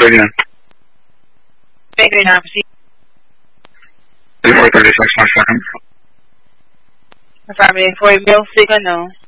again. Figure now, proceed. 3436 1 second. Affirmative. For a male signal, no.